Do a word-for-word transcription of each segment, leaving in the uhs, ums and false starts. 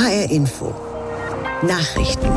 R Info Nachrichten.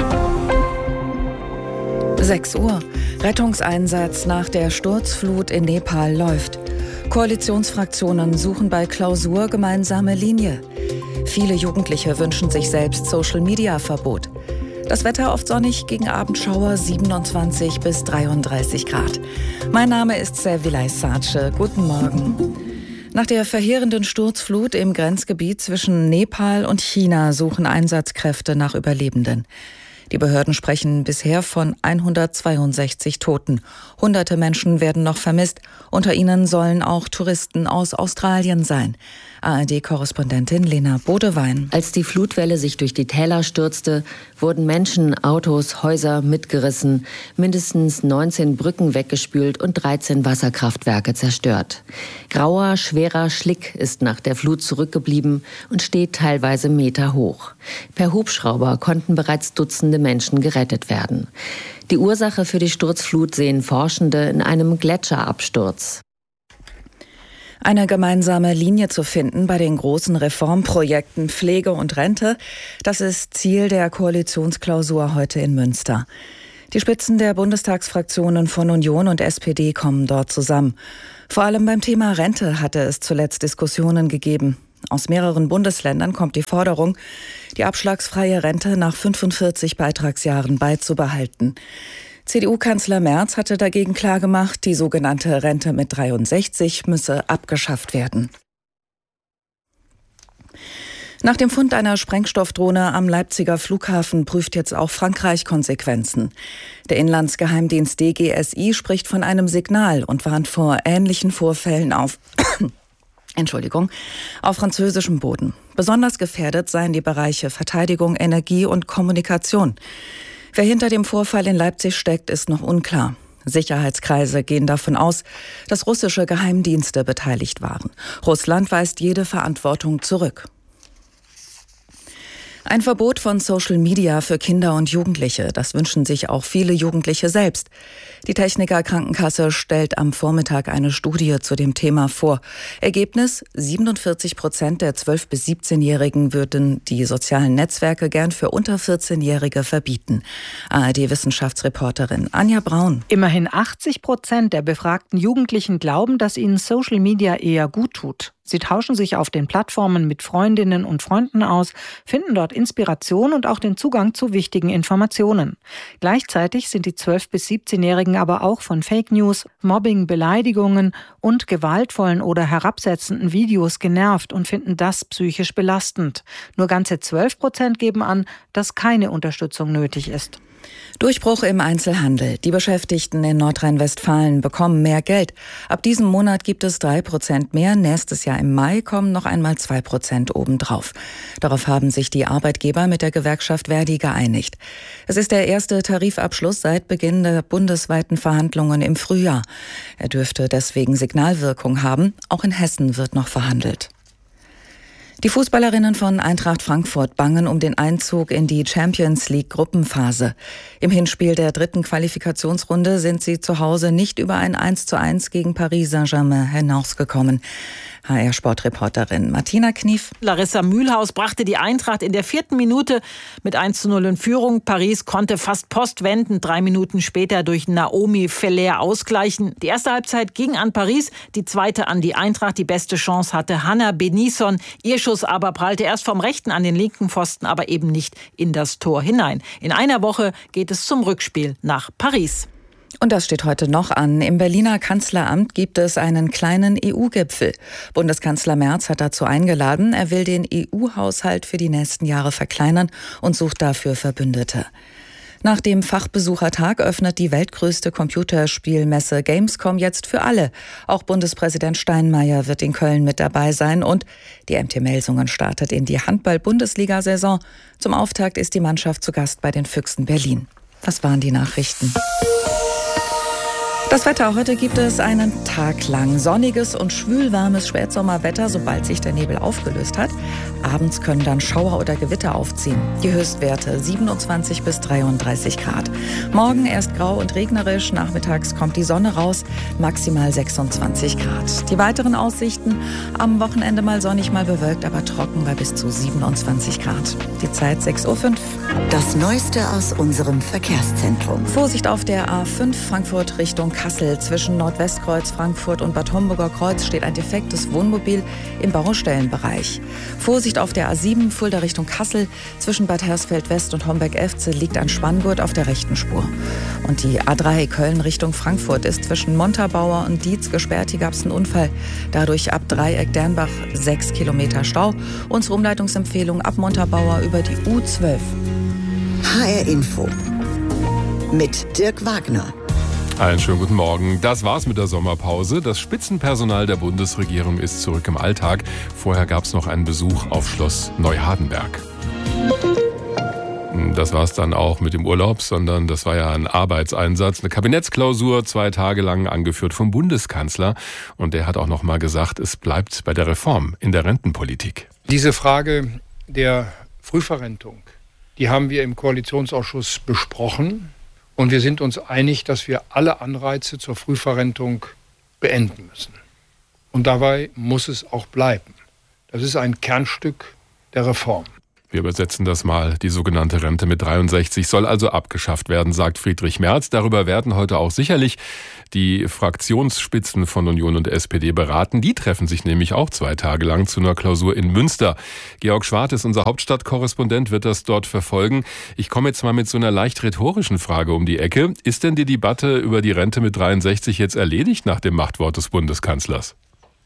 sechs Uhr. Rettungseinsatz nach der Sturzflut in Nepal läuft. Koalitionsfraktionen suchen bei Klausur gemeinsame Linie. Viele Jugendliche wünschen sich selbst Social-Media-Verbot. Das Wetter oft sonnig, gegen Abendschauer siebenundzwanzig bis dreiunddreißig Grad. Mein Name ist Servilay Sace. Guten Morgen. Nach der verheerenden Sturzflut im Grenzgebiet zwischen Nepal und China suchen Einsatzkräfte nach Überlebenden. Die Behörden sprechen bisher von hundertzweiundsechzig Toten. Hunderte Menschen werden noch vermisst. Unter ihnen sollen auch Touristen aus Australien sein. A R D-Korrespondentin Lena Bodewein. Als die Flutwelle sich durch die Täler stürzte, wurden Menschen, Autos, Häuser mitgerissen, mindestens neunzehn Brücken weggespült und dreizehn Wasserkraftwerke zerstört. Grauer, schwerer Schlick ist nach der Flut zurückgeblieben und steht teilweise Meter hoch. Per Hubschrauber konnten bereits Dutzende Menschen gerettet werden. Die Ursache für die Sturzflut sehen Forschende in einem Gletscherabsturz. Eine gemeinsame Linie zu finden bei den großen Reformprojekten Pflege und Rente, das ist Ziel der Koalitionsklausur heute in Münster. Die Spitzen der Bundestagsfraktionen von Union und S P D kommen dort zusammen. Vor allem beim Thema Rente hatte es zuletzt Diskussionen gegeben. Aus mehreren Bundesländern kommt die Forderung, die abschlagsfreie Rente nach fünfundvierzig Beitragsjahren beizubehalten. C D U-Kanzler Merz hatte dagegen klargemacht, die sogenannte Rente mit dreiundsechzig müsse abgeschafft werden. Nach dem Fund einer Sprengstoffdrohne am Leipziger Flughafen prüft jetzt auch Frankreich Konsequenzen. Der Inlandsgeheimdienst D G S I spricht von einem Signal und warnt vor ähnlichen Vorfällen auf Entschuldigung, auf französischem Boden. Besonders gefährdet seien die Bereiche Verteidigung, Energie und Kommunikation. Wer hinter dem Vorfall in Leipzig steckt, ist noch unklar. Sicherheitskreise gehen davon aus, dass russische Geheimdienste beteiligt waren. Russland weist jede Verantwortung zurück. Ein Verbot von Social Media für Kinder und Jugendliche, das wünschen sich auch viele Jugendliche selbst. Die Techniker Krankenkasse stellt am Vormittag eine Studie zu dem Thema vor. Ergebnis: siebenundvierzig Prozent der zwölf- bis siebzehnjährigen würden die sozialen Netzwerke gern für unter vierzehnjährige verbieten. A R D-Wissenschaftsreporterin Anja Braun. Immerhin achtzig Prozent der befragten Jugendlichen glauben, dass ihnen Social Media eher gut tut. Sie tauschen sich auf den Plattformen mit Freundinnen und Freunden aus, finden dort Inspiration und auch den Zugang zu wichtigen Informationen. Gleichzeitig sind die zwölf- bis siebzehnjährigen aber auch von Fake News, Mobbing, Beleidigungen und gewaltvollen oder herabsetzenden Videos genervt und finden das psychisch belastend. Nur ganze zwölf Prozent geben an, dass keine Unterstützung nötig ist. Durchbruch im Einzelhandel. Die Beschäftigten in Nordrhein-Westfalen bekommen mehr Geld. Ab diesem Monat gibt es drei Prozent mehr. Nächstes Jahr im Mai kommen noch einmal zwei Prozent obendrauf. Darauf haben sich die Arbeitgeber mit der Gewerkschaft Verdi geeinigt. Es ist der erste Tarifabschluss seit Beginn der bundesweiten Verhandlungen im Frühjahr. Er dürfte deswegen Signalwirkung haben. Auch in Hessen wird noch verhandelt. Die Fußballerinnen von Eintracht Frankfurt bangen um den Einzug in die Champions League Gruppenphase. Im Hinspiel der dritten Qualifikationsrunde sind sie zu Hause nicht über ein eins zu eins gegen Paris Saint-Germain hinausgekommen. H R-Sportreporterin Martina Knief. Larissa Mühlhaus brachte die Eintracht in der vierten Minute mit eins zu null in Führung. Paris konnte fast postwendend drei Minuten später durch Naomi Feller ausgleichen. Die erste Halbzeit ging an Paris, die zweite an die Eintracht. Die beste Chance hatte Hannah Benison. Ihr Schuss aber prallte erst vom rechten an den linken Pfosten, aber eben nicht in das Tor hinein. In einer Woche geht es zum Rückspiel nach Paris. Und das steht heute noch an. Im Berliner Kanzleramt gibt es einen kleinen E U-Gipfel. Bundeskanzler Merz hat dazu eingeladen. Er will den E U-Haushalt für die nächsten Jahre verkleinern und sucht dafür Verbündete. Nach dem Fachbesuchertag öffnet die weltgrößte Computerspielmesse Gamescom jetzt für alle. Auch Bundespräsident Steinmeier wird in Köln mit dabei sein und die M T Melsungen startet in die Handball-Bundesliga-Saison. Zum Auftakt ist die Mannschaft zu Gast bei den Füchsen Berlin. Das waren die Nachrichten. Das Wetter. Heute gibt es einen Tag lang sonniges und schwülwarmes Spätsommerwetter, sobald sich der Nebel aufgelöst hat. Abends können dann Schauer oder Gewitter aufziehen. Die Höchstwerte siebenundzwanzig bis dreiunddreißig Grad. Morgen erst grau und regnerisch, nachmittags kommt die Sonne raus, maximal sechsundzwanzig Grad. Die weiteren Aussichten: am Wochenende mal sonnig, mal bewölkt, aber trocken bei bis zu siebenundzwanzig Grad. Die Zeit sechs Uhr fünf. Das Neueste aus unserem Verkehrszentrum. Vorsicht auf der A fünf Frankfurt Richtung Kassel. Zwischen Nordwestkreuz Frankfurt und Bad Homburger Kreuz steht ein defektes Wohnmobil im Baustellenbereich. Vorsicht auf der A sieben Fulda Richtung Kassel. Zwischen Bad Hersfeld West und Homberg-Efze liegt ein Spanngurt auf der rechten Spur. Und die A drei Köln Richtung Frankfurt ist zwischen Montabaur und Dietz gesperrt. Hier gab es einen Unfall. Dadurch ab Dreieck-Dernbach sechs Kilometer Stau. Unsere Umleitungsempfehlung ab Montabaur über die U zwölf. H R Info mit Dirk Wagner. Einen schönen guten Morgen. Das war's mit der Sommerpause. Das Spitzenpersonal der Bundesregierung ist zurück im Alltag. Vorher gab es noch einen Besuch auf Schloss Neuhardenberg. Das war es dann auch mit dem Urlaub, sondern das war ja ein Arbeitseinsatz, eine Kabinettsklausur, zwei Tage lang angeführt vom Bundeskanzler. Und der hat auch noch mal gesagt, es bleibt bei der Reform in der Rentenpolitik. Diese Frage der Frühverrentung, die haben wir im Koalitionsausschuss besprochen. Und wir sind uns einig, dass wir alle Anreize zur Frühverrentung beenden müssen. Und dabei muss es auch bleiben. Das ist ein Kernstück der Reform. Wir übersetzen das mal. Die sogenannte Rente mit dreiundsechzig soll also abgeschafft werden, sagt Friedrich Merz. Darüber werden heute auch sicherlich die Fraktionsspitzen von Union und S P D beraten. Die treffen sich nämlich auch zwei Tage lang zu einer Klausur in Münster. Georg Schwartz, unser Hauptstadtkorrespondent, wird das dort verfolgen. Ich komme jetzt mal mit so einer leicht rhetorischen Frage um die Ecke. Ist denn die Debatte über die Rente mit dreiundsechzig jetzt erledigt nach dem Machtwort des Bundeskanzlers?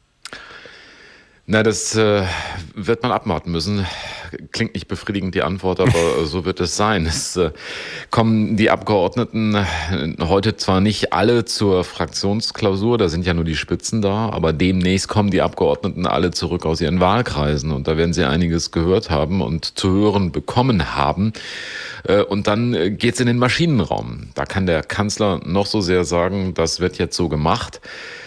Na, das äh, wird man abwarten müssen. Klingt nicht befriedigend, die Antwort, aber so wird es sein. Es äh, kommen die Abgeordneten heute zwar nicht alle zur Fraktionsklausur, da sind ja nur die Spitzen da, aber demnächst kommen die Abgeordneten alle zurück aus ihren Wahlkreisen und da werden sie einiges gehört haben und zu hören bekommen haben. Äh, und dann äh, geht's in den Maschinenraum. Da kann der Kanzler noch so sehr sagen, das wird jetzt so gemacht.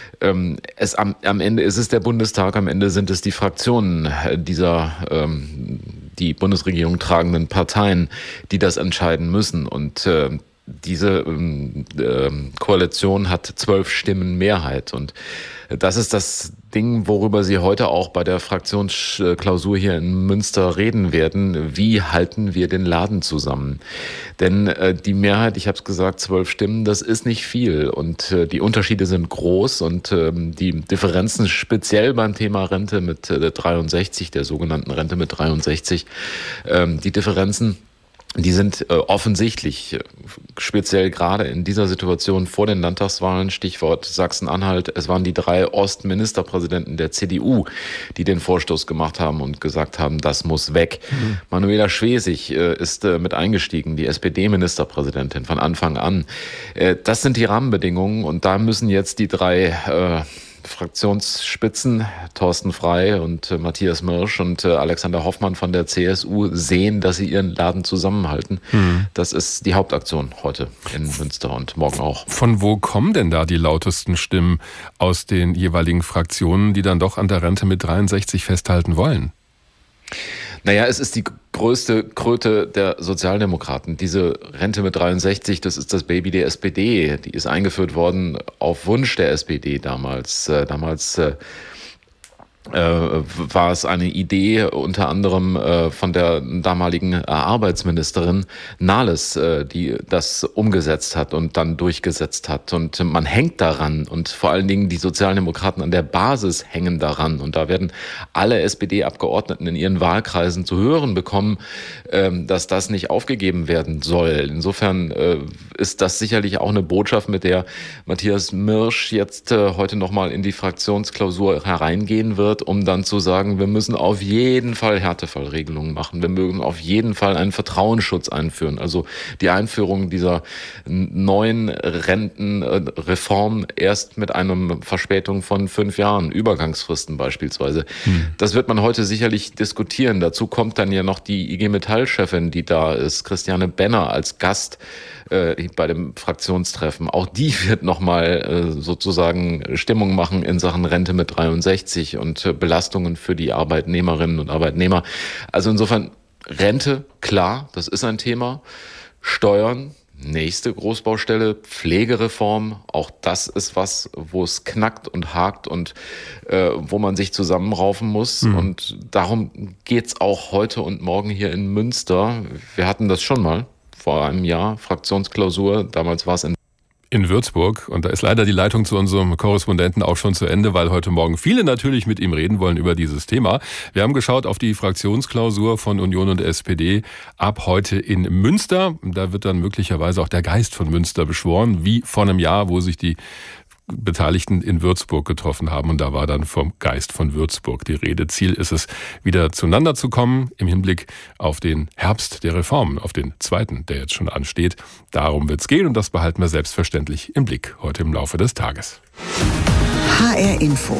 Es, am, am Ende ist es der Bundestag, am Ende sind es die Fraktionen dieser ähm, die Bundesregierung tragenden Parteien, die das entscheiden müssen. Und äh, diese äh, Koalition hat zwölf Stimmen Mehrheit. Und das ist das Ding, worüber Sie heute auch bei der Fraktionsklausur hier in Münster reden werden. Wie halten wir den Laden zusammen? Denn äh, die Mehrheit, ich habe es gesagt, zwölf Stimmen, das ist nicht viel. Und äh, die Unterschiede sind groß und äh, die Differenzen speziell beim Thema Rente mit äh, dreiundsechzig, der sogenannten Rente mit dreiundsechzig, äh, die Differenzen, die sind äh, offensichtlich, äh, speziell gerade in dieser Situation vor den Landtagswahlen, Stichwort Sachsen-Anhalt. Es waren die drei Ostministerpräsidenten der C D U, die den Vorstoß gemacht haben und gesagt haben, das muss weg. Mhm. Manuela Schwesig äh, ist äh, mit eingestiegen, die S P D-Ministerpräsidentin von Anfang an. Äh, das sind die Rahmenbedingungen und da müssen jetzt die drei äh, Fraktionsspitzen, Thorsten Frey und äh, Matthias Mirsch und äh, Alexander Hoffmann von der C S U sehen, dass sie ihren Laden zusammenhalten. Mhm. Das ist die Hauptaktion heute in Münster und morgen auch. Von wo kommen denn da die lautesten Stimmen aus den jeweiligen Fraktionen, die dann doch an der Rente mit dreiundsechzig festhalten wollen? Naja, es ist die größte Kröte der Sozialdemokraten. Diese Rente mit dreiundsechzig, das ist das Baby der S P D. Die ist eingeführt worden auf Wunsch der S P D damals. Äh, damals äh, äh, war es eine Idee unter anderem äh, von der damaligen äh, Arbeitsministerin Nahles, äh, die das umgesetzt hat und dann durchgesetzt hat. Und man hängt daran und vor allen Dingen die Sozialdemokraten an der Basis hängen daran. Und da werden alle S P D-Abgeordneten in ihren Wahlkreisen zu hören bekommen, äh, dass das nicht aufgegeben werden soll. Insofern äh, ist das sicherlich auch eine Botschaft, mit der Matthias Mirsch jetzt äh, heute nochmal in die Fraktionsklausur hereingehen wird. wird, um dann zu sagen, wir müssen auf jeden Fall Härtefallregelungen machen. Wir mögen auf jeden Fall einen Vertrauensschutz einführen. Also die Einführung dieser neuen Rentenreform erst mit einer Verspätung von fünf Jahren, Übergangsfristen beispielsweise. Hm. Das wird man heute sicherlich diskutieren. Dazu kommt dann ja noch die I G Metall-Chefin, die da ist, Christiane Benner, als Gast äh, bei dem Fraktionstreffen. Auch die wird nochmal äh, sozusagen Stimmung machen in Sachen Rente mit dreiundsechzig und äh, Belastungen für die Arbeitnehmerinnen und Arbeitnehmer. Also insofern Rente, klar, das ist ein Thema. Steuern, nächste Großbaustelle, Pflegereform, auch das ist was, wo es knackt und hakt und äh, wo man sich zusammenraufen muss. Mhm. Und darum geht's auch heute und morgen hier in Münster. Wir hatten das schon mal vor einem Jahr, Fraktionsklausur, damals war es in In Würzburg. Und da ist leider die Leitung zu unserem Korrespondenten auch schon zu Ende, weil heute Morgen viele natürlich mit ihm reden wollen über dieses Thema. Wir haben geschaut auf die Fraktionsklausur von Union und S P D ab heute in Münster. Da wird dann möglicherweise auch der Geist von Münster beschworen, wie vor einem Jahr, wo sich die Beteiligten in Würzburg getroffen haben. Und da war dann vom Geist von Würzburg die Rede. Ziel ist es, wieder zueinander zu kommen im Hinblick auf den Herbst der Reformen, auf den zweiten, der jetzt schon ansteht. Darum wird es gehen und das behalten wir selbstverständlich im Blick heute im Laufe des Tages. H R Info.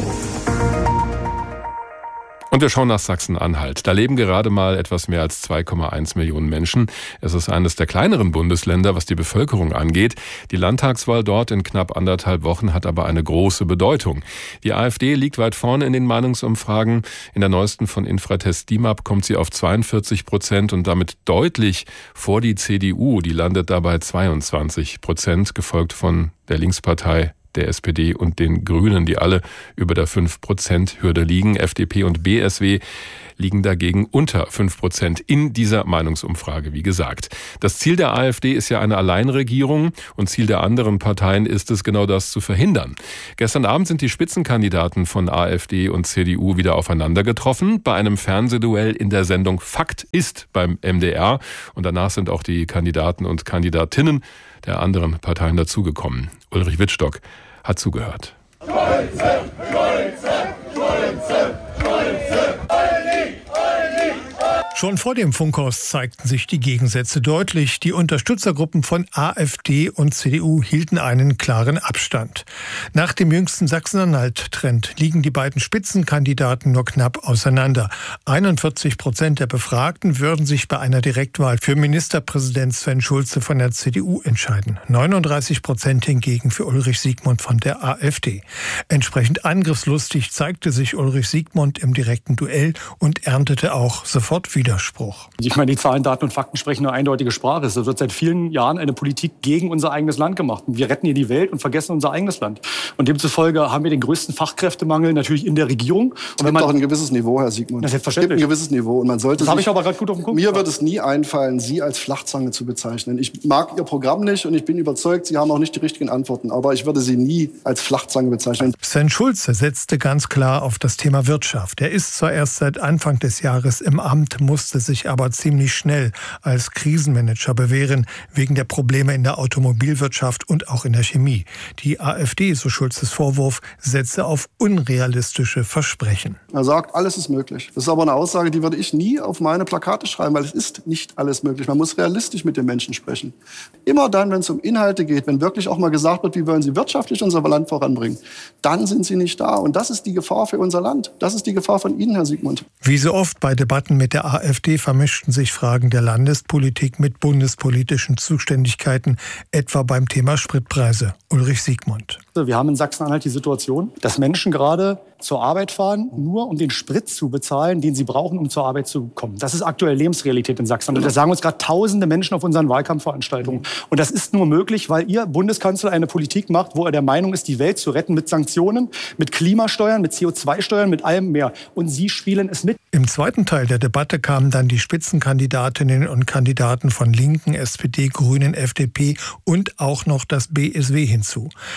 Und wir schauen nach Sachsen-Anhalt. Da leben gerade mal etwas mehr als zwei Komma eins Millionen Menschen. Es ist eines der kleineren Bundesländer, was die Bevölkerung angeht. Die Landtagswahl dort in knapp anderthalb Wochen hat aber eine große Bedeutung. Die AfD liegt weit vorne in den Meinungsumfragen. In der neuesten von Infratest D I M A P kommt sie auf zweiundvierzig Prozent und damit deutlich vor die C D U. Die landet dabei zweiundzwanzig Prozent, gefolgt von der Linkspartei, der S P D und den Grünen, die alle über der fünf Prozent Hürde liegen. F D P und B S W liegen dagegen unter fünf Prozent in dieser Meinungsumfrage, wie gesagt. Das Ziel der AfD ist ja eine Alleinregierung und Ziel der anderen Parteien ist es, genau das zu verhindern. Gestern Abend sind die Spitzenkandidaten von AfD und C D U wieder aufeinander getroffen bei einem Fernsehduell in der Sendung Fakt ist beim M D R. Und danach sind auch die Kandidaten und Kandidatinnen der anderen Parteien dazugekommen. Ulrich Wittstock hat zugehört. Schulze, Schulze, Schulze, Schulze, Olli, Olli, Olli. Schon vor dem Funkhaus zeigten sich die Gegensätze deutlich. Die Unterstützergruppen von AfD und C D U hielten einen klaren Abstand. Nach dem jüngsten Sachsen-Anhalt-Trend liegen die beiden Spitzenkandidaten nur knapp auseinander. einundvierzig Prozent der Befragten würden sich bei einer Direktwahl für Ministerpräsident Sven Schulze von der C D U entscheiden. neununddreißig Prozent hingegen für Ulrich Siegmund von der AfD. Entsprechend angriffslustig zeigte sich Ulrich Siegmund im direkten Duell und erntete auch sofort Widerspruch. Ich meine, die Zahlen, Daten und Fakten sprechen eine eindeutige Sprache. Es wird seit vielen Jahren eine Politik gegen unser eigenes Land gemacht. Wir retten hier die Welt und vergessen unser eigenes Land. Und demzufolge haben wir den größten Fachkräftemangel natürlich in der Regierung. Es gibt auch ein gewisses Niveau, Herr Siegmund. Das ist selbstverständlich. Es gibt ein gewisses Niveau. Und man sollte das habe ich aber gerade gut auf den Punkt Mir gebracht. wird es nie einfallen, Sie als Flachzange zu bezeichnen. Ich mag Ihr Programm nicht und ich bin überzeugt, Sie haben auch nicht die richtigen Antworten. Aber ich würde Sie nie als Flachzange bezeichnen. Sven Schulze setzte ganz klar auf das Thema Wirtschaft. Er ist zwar erst seit Anfang des Jahres im Amt, musste sich aber ziemlich schnell als Krisenmanager bewähren, wegen der Probleme in der Automobilwirtschaft und auch in der Chemie. Die AfD, so Schulzes Vorwurf, setze auf unrealistische Versprechen. Er sagt, alles ist möglich. Das ist aber eine Aussage, die würde ich nie auf meine Plakate schreiben, weil es ist nicht alles möglich. Man muss realistisch mit den Menschen sprechen. Immer dann, wenn es um Inhalte geht, wenn wirklich auch mal gesagt wird, wie wollen Sie wirtschaftlich unser Land voranbringen, dann sind Sie nicht da. Und das ist die Gefahr für unser Land. Das ist die Gefahr von Ihnen, Herr Siegmund. Wie so oft bei Debatten mit der AfD vermischten sich Fragen der Landespolitik mit bundespolitischen Zuständigkeiten, etwa beim Thema Spritpreise. Ulrich Siegmund. Wir haben in Sachsen-Anhalt die Situation, dass Menschen gerade zur Arbeit fahren, nur um den Sprit zu bezahlen, den sie brauchen, um zur Arbeit zu kommen. Das ist aktuell Lebensrealität in Sachsen-Anhalt. Das sagen uns gerade tausende Menschen auf unseren Wahlkampfveranstaltungen. Und das ist nur möglich, weil Ihr Bundeskanzler eine Politik macht, wo er der Meinung ist, die Welt zu retten mit Sanktionen, mit Klimasteuern, mit C O zwei Steuern, mit allem mehr. Und Sie spielen es mit. Im zweiten Teil der Debatte kamen dann die Spitzenkandidatinnen und Kandidaten von Linken, S P D, Grünen, F D P und auch noch das B S W hinzu. Bei den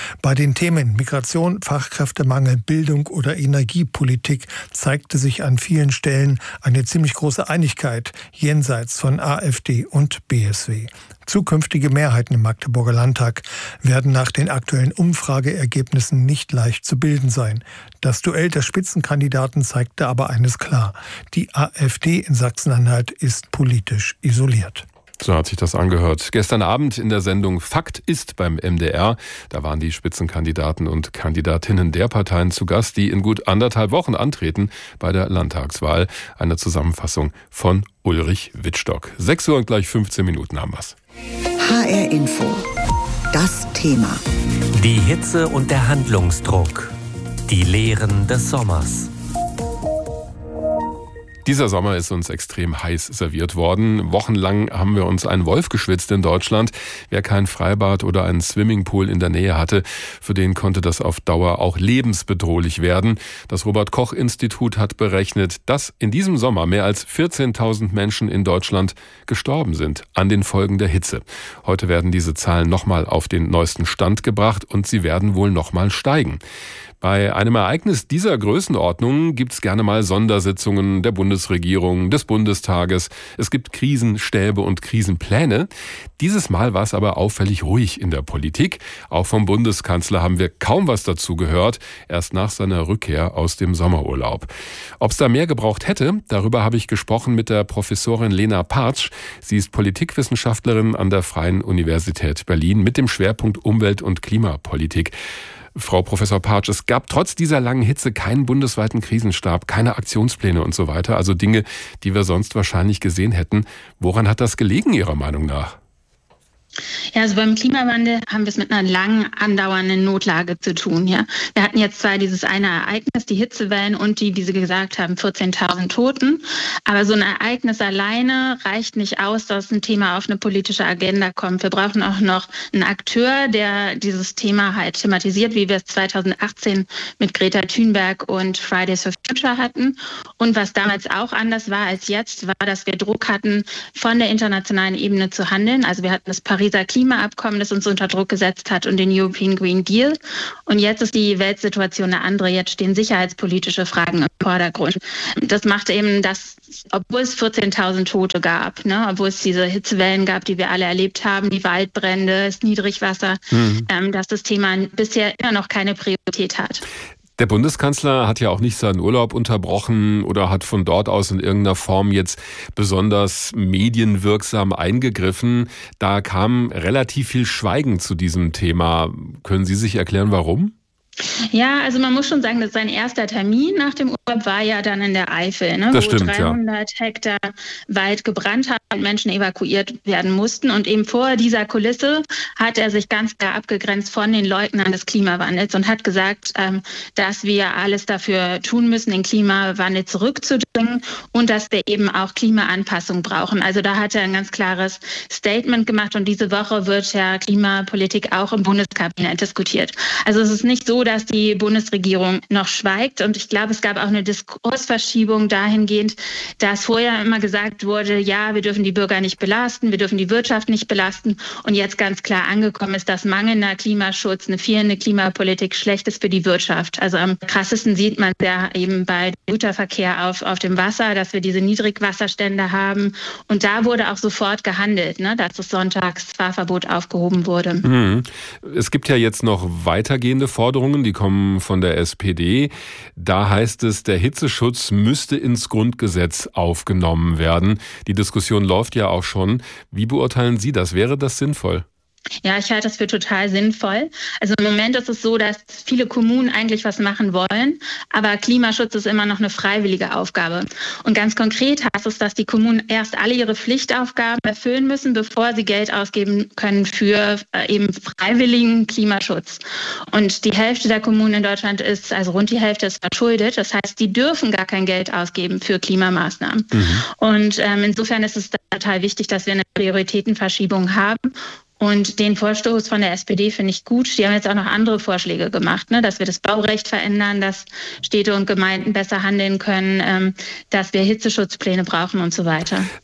den Themen Migration, Fachkräftemangel, Bildung oder Energiepolitik zeigte sich an vielen Stellen eine ziemlich große Einigkeit jenseits von AfD und B S W. Zukünftige Mehrheiten im Magdeburger Landtag werden nach den aktuellen Umfrageergebnissen nicht leicht zu bilden sein. Das Duell der Spitzenkandidaten zeigte aber eines klar: Die AfD in Sachsen-Anhalt ist politisch isoliert. So hat sich das angehört. Gestern Abend in der Sendung Fakt ist beim M D R. Da waren die Spitzenkandidaten und Kandidatinnen der Parteien zu Gast, die in gut anderthalb Wochen antreten bei der Landtagswahl. Eine Zusammenfassung von Ulrich Wittstock. sechs Uhr und gleich fünfzehn Minuten haben wir's. H R Info. Das Thema. Die Hitze und der Handlungsdruck. Die Lehren des Sommers. Dieser Sommer ist uns extrem heiß serviert worden. Wochenlang haben wir uns einen Wolf geschwitzt in Deutschland. Wer kein Freibad oder einen Swimmingpool in der Nähe hatte, für den konnte das auf Dauer auch lebensbedrohlich werden. Das Robert-Koch-Institut hat berechnet, dass in diesem Sommer mehr als vierzehntausend Menschen in Deutschland gestorben sind an den Folgen der Hitze. Heute werden diese Zahlen nochmal auf den neuesten Stand gebracht und sie werden wohl nochmal steigen. Bei einem Ereignis dieser Größenordnung gibt es gerne mal Sondersitzungen der Bundesregierung, des Bundestages. Es gibt Krisenstäbe und Krisenpläne. Dieses Mal war es aber auffällig ruhig in der Politik. Auch vom Bundeskanzler haben wir kaum was dazu gehört, erst nach seiner Rückkehr aus dem Sommerurlaub. Ob es da mehr gebraucht hätte, darüber habe ich gesprochen mit der Professorin Lena Partsch. Sie ist Politikwissenschaftlerin an der Freien Universität Berlin mit dem Schwerpunkt Umwelt- und Klimapolitik. Frau Professor Partsch, es gab trotz dieser langen Hitze keinen bundesweiten Krisenstab, keine Aktionspläne und so weiter, also Dinge, die wir sonst wahrscheinlich gesehen hätten. Woran hat das gelegen, Ihrer Meinung nach? Ja, also beim Klimawandel haben wir es mit einer lang andauernden Notlage zu tun. Ja, wir hatten jetzt zwar dieses eine Ereignis, die Hitzewellen und die, wie Sie gesagt haben, vierzehntausend Toten. Aber so ein Ereignis alleine reicht nicht aus, dass ein Thema auf eine politische Agenda kommt. Wir brauchen auch noch einen Akteur, der dieses Thema halt thematisiert, wie wir es zweitausendachtzehn mit Greta Thunberg und Fridays for Future hatten. Und was damals auch anders war als jetzt, war, dass wir Druck hatten, von der internationalen Ebene zu handeln. Also wir hatten das Pariser Klimaabkommen, das uns unter Druck gesetzt hat, und den European Green Deal. Und jetzt ist die Weltsituation eine andere. Jetzt stehen sicherheitspolitische Fragen im Vordergrund. Das macht eben, dass, obwohl es vierzehntausend Tote gab, ne, obwohl es diese Hitzewellen gab, die wir alle erlebt haben, die Waldbrände, das Niedrigwasser, mhm. ähm, dass das Thema bisher immer noch keine Priorität hat. Der Bundeskanzler hat ja auch nicht seinen Urlaub unterbrochen oder hat von dort aus in irgendeiner Form jetzt besonders medienwirksam eingegriffen. Da kam relativ viel Schweigen zu diesem Thema. Können Sie sich erklären, warum? Ja, also man muss schon sagen, dass sein erster Termin nach dem Urlaub war ja dann in der Eifel, ne, das wo stimmt, dreihundert ja. Hektar Wald gebrannt hat und Menschen evakuiert werden mussten. Und eben vor dieser Kulisse hat er sich ganz klar abgegrenzt von den Leugnern des Klimawandels und hat gesagt, ähm, dass wir alles dafür tun müssen, den Klimawandel zurückzudrängen und dass wir eben auch Klimaanpassung brauchen. Also da hat er ein ganz klares Statement gemacht und diese Woche wird ja Klimapolitik auch im Bundeskabinett diskutiert. Also es ist nicht so, dass die Bundesregierung noch schweigt. Und ich glaube, es gab auch eine Diskursverschiebung dahingehend, dass vorher immer gesagt wurde, ja, wir dürfen die Bürger nicht belasten, wir dürfen die Wirtschaft nicht belasten. Und jetzt ganz klar angekommen ist, dass mangelnder Klimaschutz, eine fehlende Klimapolitik schlecht ist für die Wirtschaft. Also am krassesten sieht man ja eben bei dem Güterverkehr auf, auf dem Wasser, dass wir diese Niedrigwasserstände haben. Und da wurde auch sofort gehandelt, ne, dass das Sonntagsfahrverbot aufgehoben wurde. Mhm. Es gibt ja jetzt noch weitergehende Forderungen, die kommen von der S P D. Da heißt es, der Hitzeschutz müsste ins Grundgesetz aufgenommen werden. Die Diskussion läuft ja auch schon. Wie beurteilen Sie das? Wäre das sinnvoll? Ja, ich halte das für total sinnvoll. Also im Moment ist es so, dass viele Kommunen eigentlich was machen wollen, aber Klimaschutz ist immer noch eine freiwillige Aufgabe. Und ganz konkret heißt es, dass die Kommunen erst alle ihre Pflichtaufgaben erfüllen müssen, bevor sie Geld ausgeben können für äh, eben freiwilligen Klimaschutz. Und die Hälfte der Kommunen in Deutschland ist, also rund die Hälfte ist verschuldet. Das heißt, die dürfen gar kein Geld ausgeben für Klimamaßnahmen. Mhm. Und ähm, insofern ist es total wichtig, dass wir eine Prioritätenverschiebung haben. Und den Vorstoß von der S P D finde ich gut. Die haben jetzt auch noch andere Vorschläge gemacht, ne? Dass wir das Baurecht verändern, dass Städte und Gemeinden besser handeln können, ähm, dass wir Hitzeschutzpläne brauchen und so weiter.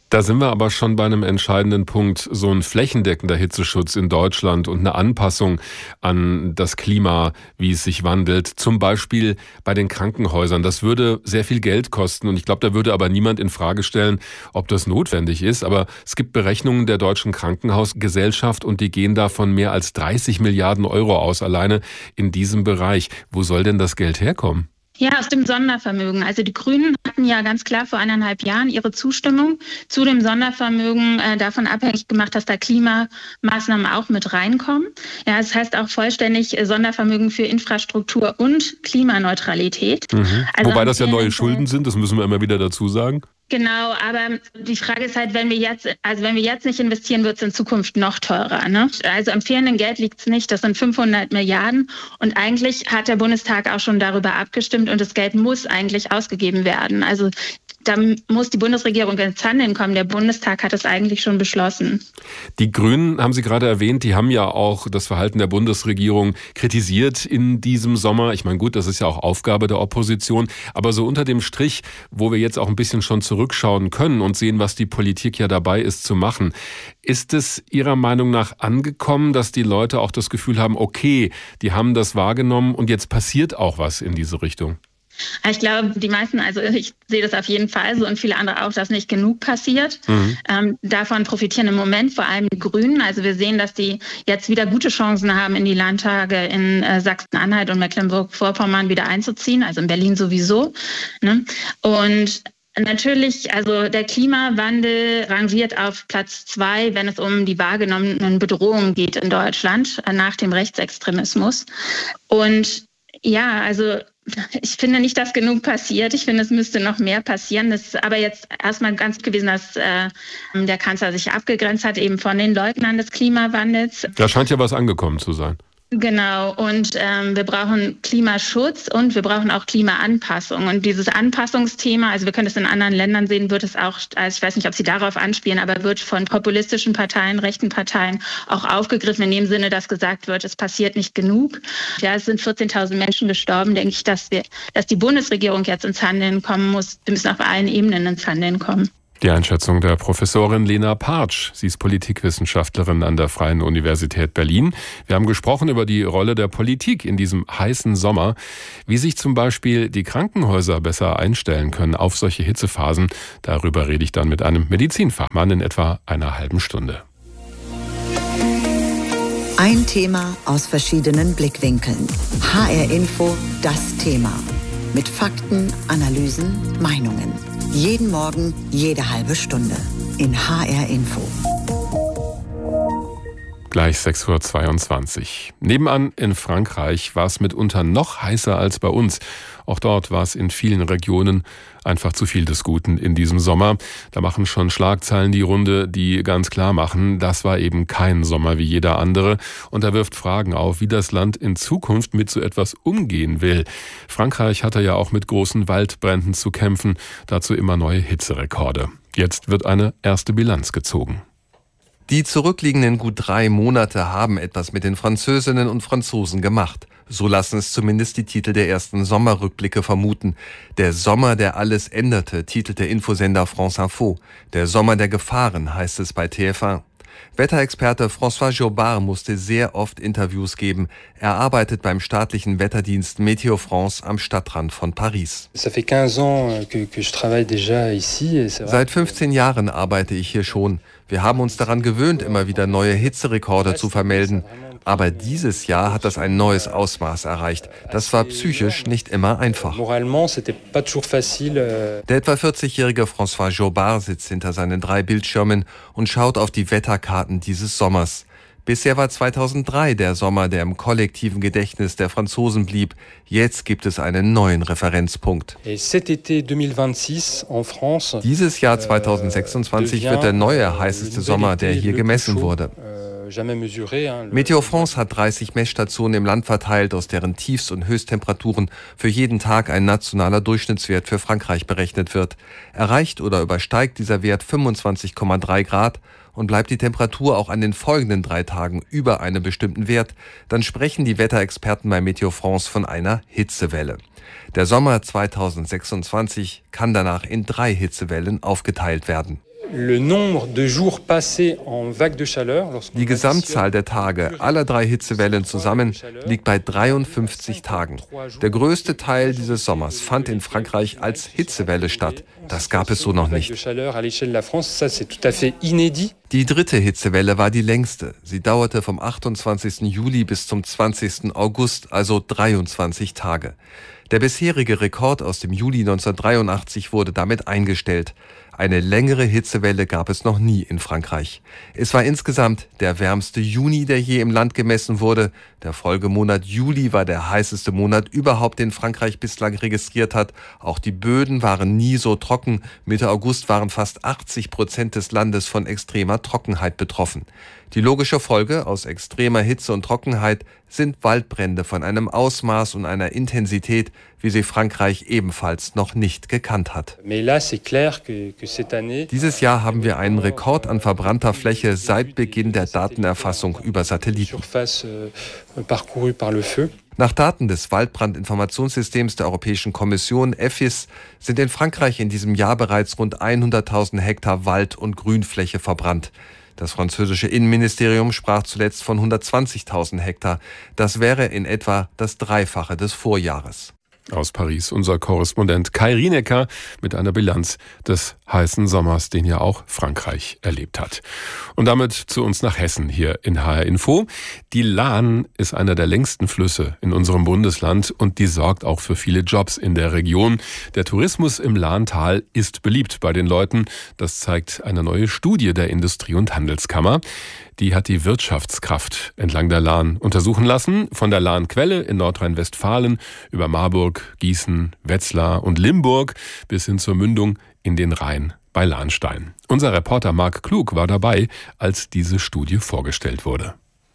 Da sind wir aber schon bei einem entscheidenden Punkt. So ein flächendeckender Hitzeschutz in Deutschland und eine Anpassung an das Klima, wie es sich wandelt. Zum Beispiel bei den Krankenhäusern. Das würde sehr viel Geld kosten. Und ich glaube, da würde aber niemand in Frage stellen, ob das notwendig ist. Aber es gibt Berechnungen der Deutschen Krankenhausgesellschaft und die gehen da von mehr als dreißig Milliarden Euro aus, alleine in diesem Bereich. Wo soll denn das Geld herkommen? Ja, aus dem Sondervermögen. Also die Grünen hatten ja ganz klar vor eineinhalb Jahren ihre Zustimmung zu dem Sondervermögen äh, davon abhängig gemacht, dass da Klimamaßnahmen auch mit reinkommen. Ja, das heißt auch vollständig äh, Sondervermögen für Infrastruktur und Klimaneutralität. Mhm. Also Wobei das ja neue Schulden sind, das müssen wir immer wieder dazu sagen. Genau, aber die Frage ist halt, wenn wir jetzt, also wenn wir jetzt nicht investieren, wird es in Zukunft noch teurer, ne? Also am fehlenden Geld liegt es nicht, das sind fünfhundert Milliarden und eigentlich hat der Bundestag auch schon darüber abgestimmt und das Geld muss eigentlich ausgegeben werden. Also da muss die Bundesregierung ins Handeln kommen. Der Bundestag hat es eigentlich schon beschlossen. Die Grünen, haben Sie gerade erwähnt, die haben ja auch das Verhalten der Bundesregierung kritisiert in diesem Sommer. Ich meine, gut, das ist ja auch Aufgabe der Opposition. Aber so unter dem Strich, wo wir jetzt auch ein bisschen schon zurückschauen können und sehen, was die Politik ja dabei ist zu machen, ist es Ihrer Meinung nach angekommen, dass die Leute auch das Gefühl haben, okay, die haben das wahrgenommen und jetzt passiert auch was in diese Richtung? Ich glaube, die meisten, also ich sehe das auf jeden Fall so und viele andere auch, dass nicht genug passiert. Mhm. Ähm, davon profitieren im Moment vor allem die Grünen. Also wir sehen, dass die jetzt wieder gute Chancen haben, in die Landtage in äh, Sachsen-Anhalt und Mecklenburg-Vorpommern wieder einzuziehen, also in Berlin sowieso. Ne? Und natürlich, also der Klimawandel rangiert auf Platz zwei, wenn es um die wahrgenommenen Bedrohungen geht in Deutschland äh, nach dem Rechtsextremismus. Und ja, also ich finde nicht, dass genug passiert. Ich finde, es müsste noch mehr passieren. Es ist aber jetzt erstmal ganz gewesen, dass äh, der Kanzler sich abgegrenzt hat eben von den Leugnern des Klimawandels. Da scheint ja was angekommen zu sein. Genau, und ähm, wir brauchen Klimaschutz und wir brauchen auch Klimaanpassung. Und dieses Anpassungsthema, also wir können es in anderen Ländern sehen, wird es auch, also ich weiß nicht, ob Sie darauf anspielen, aber wird von populistischen Parteien, rechten Parteien auch aufgegriffen, in dem Sinne, dass gesagt wird, es passiert nicht genug. Ja, es sind vierzehntausend Menschen gestorben, denke ich, dass wir, dass die Bundesregierung jetzt ins Handeln kommen muss. Wir müssen auf allen Ebenen ins Handeln kommen. Die Einschätzung der Professorin Lena Partsch. Sie ist Politikwissenschaftlerin an der Freien Universität Berlin. Wir haben gesprochen über die Rolle der Politik in diesem heißen Sommer, wie sich zum Beispiel die Krankenhäuser besser einstellen können auf solche Hitzephasen. Darüber rede ich dann mit einem Medizinfachmann in etwa einer halben Stunde. Ein Thema aus verschiedenen Blickwinkeln. H R Info, das Thema. Mit Fakten, Analysen, Meinungen. Jeden Morgen, jede halbe Stunde. In H R Info. Gleich sechs Uhr zweiundzwanzig. Nebenan in Frankreich war es mitunter noch heißer als bei uns. Auch dort war es in vielen Regionen einfach zu viel des Guten in diesem Sommer. Da machen schon Schlagzeilen die Runde, die ganz klar machen, das war eben kein Sommer wie jeder andere. Und da wirft Fragen auf, wie das Land in Zukunft mit so etwas umgehen will. Frankreich hatte ja auch mit großen Waldbränden zu kämpfen, dazu immer neue Hitzerekorde. Jetzt wird eine erste Bilanz gezogen. Die zurückliegenden gut drei Monate haben etwas mit den Französinnen und Franzosen gemacht. So lassen es zumindest die Titel der ersten Sommerrückblicke vermuten. Der Sommer, der alles änderte, titelt der Infosender France Info. Der Sommer der Gefahren, heißt es bei T F eins. Wetterexperte François Jobard musste sehr oft Interviews geben. Er arbeitet beim staatlichen Wetterdienst Météo France am Stadtrand von Paris. Seit fünfzehn Jahren arbeite ich hier schon. Wir haben uns daran gewöhnt, immer wieder neue Hitzerekorde zu vermelden. Aber dieses Jahr hat das ein neues Ausmaß erreicht. Das war psychisch nicht immer einfach. Der etwa vierzigjährige François Jobard sitzt hinter seinen drei Bildschirmen und schaut auf die Wetterkarten dieses Sommers. Bisher war zweitausenddrei der Sommer, der im kollektiven Gedächtnis der Franzosen blieb. Jetzt gibt es einen neuen Referenzpunkt. Dieses Jahr zweitausendsechsundzwanzig wird der neue heißeste Sommer, der hier gemessen wurde. Météo France hat dreißig Messstationen im Land verteilt, aus deren Tiefst- und Höchsttemperaturen für jeden Tag ein nationaler Durchschnittswert für Frankreich berechnet wird. Erreicht oder übersteigt dieser Wert fünfundzwanzig Komma drei Grad und bleibt die Temperatur auch an den folgenden drei Tagen über einem bestimmten Wert, dann sprechen die Wetterexperten bei Météo France von einer Hitzewelle. Der Sommer zweitausendsechsundzwanzig kann danach in drei Hitzewellen aufgeteilt werden. Die Gesamtzahl der Tage aller drei Hitzewellen zusammen liegt bei dreiundfünfzig Tagen. Der größte Teil dieses Sommers fand in Frankreich als Hitzewelle statt. Das gab es so noch nicht. Die dritte Hitzewelle war die längste. Sie dauerte vom achtundzwanzigsten Juli bis zum zwanzigsten August, also dreiundzwanzig Tage. Der bisherige Rekord aus dem Juli neunzehnhundertdreiundachtzig wurde damit eingestellt. Eine längere Hitzewelle gab es noch nie in Frankreich. Es war insgesamt der wärmste Juni, der je im Land gemessen wurde. Der Folgemonat Juli war der heißeste Monat überhaupt, den Frankreich bislang registriert hat. Auch die Böden waren nie so trocken. Mitte August waren fast achtzig Prozent des Landes von extremer Trockenheit betroffen. Die logische Folge aus extremer Hitze und Trockenheit sind Waldbrände von einem Ausmaß und einer Intensität, wie sie Frankreich ebenfalls noch nicht gekannt hat. Dieses Jahr haben wir einen Rekord an verbrannter Fläche seit Beginn der Datenerfassung über Satelliten. Nach Daten des Waldbrandinformationssystems der Europäischen Kommission E F I S sind in Frankreich in diesem Jahr bereits rund hunderttausend Hektar Wald- und Grünfläche verbrannt. Das französische Innenministerium sprach zuletzt von hundertzwanzigtausend Hektar. Das wäre in etwa das Dreifache des Vorjahres. Aus Paris unser Korrespondent Kai Rinecker mit einer Bilanz des heißen Sommers, den ja auch Frankreich erlebt hat. Und damit zu uns nach Hessen hier in H R Info. Die Lahn ist einer der längsten Flüsse in unserem Bundesland und die sorgt auch für viele Jobs in der Region. Der Tourismus im Lahntal ist beliebt bei den Leuten. Das zeigt eine neue Studie der Industrie- und Handelskammer. Die hat die Wirtschaftskraft entlang der Lahn untersuchen lassen, von der Lahnquelle in Nordrhein-Westfalen über Marburg, Gießen, Wetzlar und Limburg bis hin zur Mündung in den Rhein bei Lahnstein. Unser Reporter Marc Klug war dabei, als diese Studie vorgestellt wurde.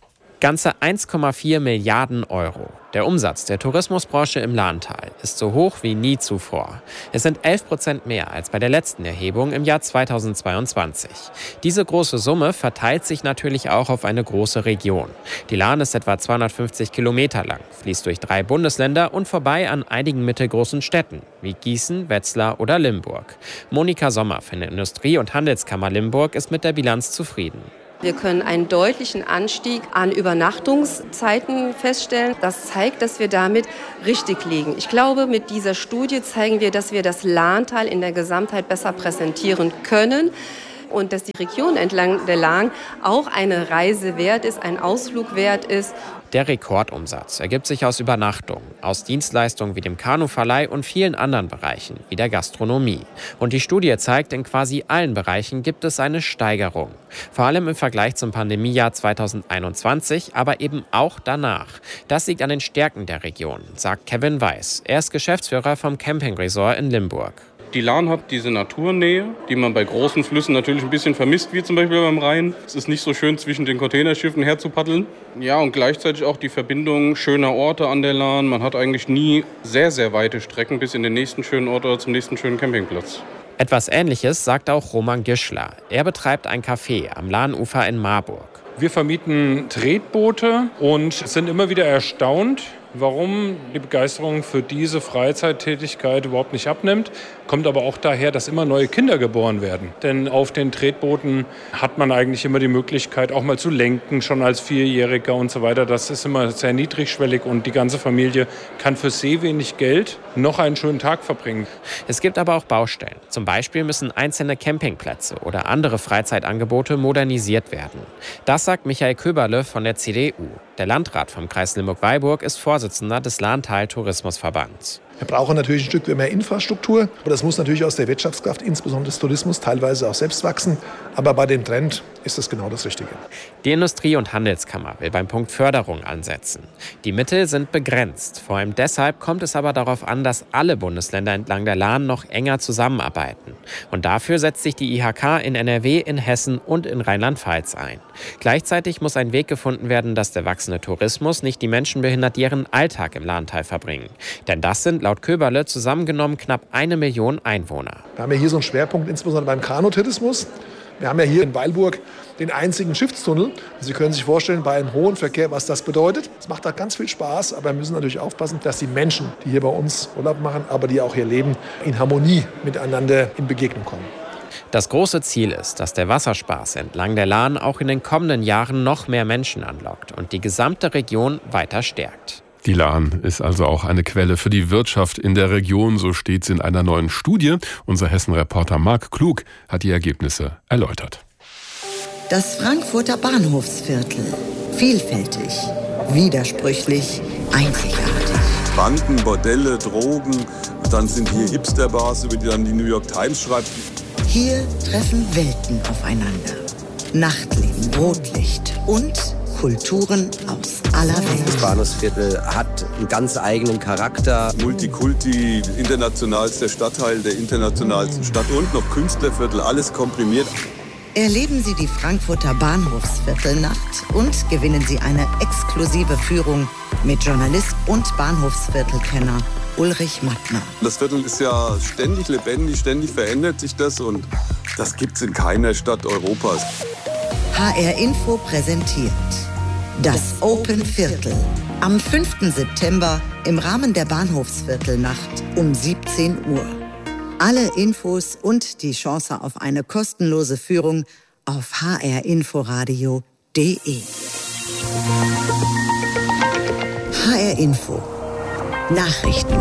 Ganze eins Komma vier Milliarden Euro. Der Umsatz der Tourismusbranche im Lahntal ist so hoch wie nie zuvor. Es sind elf Prozent mehr als bei der letzten Erhebung im Jahr zweitausendzweiundzwanzig. Diese große Summe verteilt sich natürlich auch auf eine große Region. Die Lahn ist etwa zweihundertfünfzig Kilometer lang, fließt durch drei Bundesländer und vorbei an einigen mittelgroßen Städten wie Gießen, Wetzlar oder Limburg. Monika Sommer von der Industrie- und Handelskammer Limburg ist mit der Bilanz zufrieden. Wir können einen deutlichen Anstieg an Übernachtungszeiten feststellen. Das zeigt, dass wir damit richtig liegen. Ich glaube, mit dieser Studie zeigen wir, dass wir das Lahntal in der Gesamtheit besser präsentieren können und dass die Region entlang der Lahn auch eine Reise wert ist, ein Ausflug wert ist. Der Rekordumsatz ergibt sich aus Übernachtungen, aus Dienstleistungen wie dem Kanuverleih und vielen anderen Bereichen, wie der Gastronomie. Und die Studie zeigt, in quasi allen Bereichen gibt es eine Steigerung. Vor allem im Vergleich zum Pandemiejahr zweitausendeinundzwanzig, aber eben auch danach. Das liegt an den Stärken der Region, sagt Kevin Weiß. Er ist Geschäftsführer vom Campingresort in Limburg. Die Lahn hat diese Naturnähe, die man bei großen Flüssen natürlich ein bisschen vermisst, wie zum Beispiel beim Rhein. Es ist nicht so schön, zwischen den Containerschiffen herzupaddeln. Ja, und gleichzeitig auch die Verbindung schöner Orte an der Lahn. Man hat eigentlich nie sehr, sehr weite Strecken bis in den nächsten schönen Ort oder zum nächsten schönen Campingplatz. Etwas Ähnliches sagt auch Roman Gischler. Er betreibt ein Café am Lahnufer in Marburg. Wir vermieten Tretboote und sind immer wieder erstaunt, warum die Begeisterung für diese Freizeittätigkeit überhaupt nicht abnimmt. Kommt aber auch daher, dass immer neue Kinder geboren werden. Denn auf den Tretbooten hat man eigentlich immer die Möglichkeit, auch mal zu lenken, schon als Vierjähriger und so weiter. Das ist immer sehr niedrigschwellig und die ganze Familie kann für sehr wenig Geld noch einen schönen Tag verbringen. Es gibt aber auch Baustellen. Zum Beispiel müssen einzelne Campingplätze oder andere Freizeitangebote modernisiert werden. Das sagt Michael Köberle von der C D U. Der Landrat vom Kreis Limburg-Weilburg ist Vorsitzender des Lahntal-Tourismusverbands. Wir brauchen natürlich ein Stück mehr Infrastruktur. Aber das muss natürlich aus der Wirtschaftskraft, insbesondere des Tourismus, teilweise auch selbst wachsen. Aber bei dem Trend ist das genau das Richtige. Die Industrie- und Handelskammer will beim Punkt Förderung ansetzen. Die Mittel sind begrenzt. Vor allem deshalb kommt es aber darauf an, dass alle Bundesländer entlang der Lahn noch enger zusammenarbeiten. Und dafür setzt sich die I H K in N R W, in Hessen und in Rheinland-Pfalz ein. Gleichzeitig muss ein Weg gefunden werden, dass der wachsende Tourismus nicht die Menschen behindert, die ihren Alltag im Lahntal verbringen. Denn das sind laut Köberle zusammengenommen knapp eine Million Einwohner. Wir haben ja hier so einen Schwerpunkt, insbesondere beim Kanutourismus. Wir haben ja hier in Weilburg den einzigen Schiffstunnel. Sie können sich vorstellen, bei einem hohen Verkehr, was das bedeutet. Es macht da ganz viel Spaß, aber wir müssen natürlich aufpassen, dass die Menschen, die hier bei uns Urlaub machen, aber die auch hier leben, in Harmonie miteinander in Begegnung kommen. Das große Ziel ist, dass der Wasserspaß entlang der Lahn auch in den kommenden Jahren noch mehr Menschen anlockt und die gesamte Region weiter stärkt. Die Lahn ist also auch eine Quelle für die Wirtschaft in der Region, so steht es in einer neuen Studie. Unser Hessen-Reporter Marc Klug hat die Ergebnisse erläutert. Das Frankfurter Bahnhofsviertel. Vielfältig, widersprüchlich, einzigartig. Banken, Bordelle, Drogen, dann sind hier Hipsterbars, über die dann die New York Times schreibt. Hier treffen Welten aufeinander. Nachtleben, Rotlicht und Kulturen aus aller Welt. Das Bahnhofsviertel hat einen ganz eigenen Charakter. Multikulti, internationalster Stadtteil der internationalsten Stadt und noch Künstlerviertel, alles komprimiert. Erleben Sie die Frankfurter Bahnhofsviertelnacht und gewinnen Sie eine exklusive Führung mit Journalist und Bahnhofsviertelkenner Ulrich Mattner. Das Viertel ist ja ständig lebendig, ständig verändert sich das und das gibt's in keiner Stadt Europas. H R Info präsentiert das Open Viertel. Am fünften September im Rahmen der Bahnhofsviertelnacht um siebzehn Uhr. Alle Infos und die Chance auf eine kostenlose Führung auf h r inforadio punkt d e. H R Info. Nachrichten.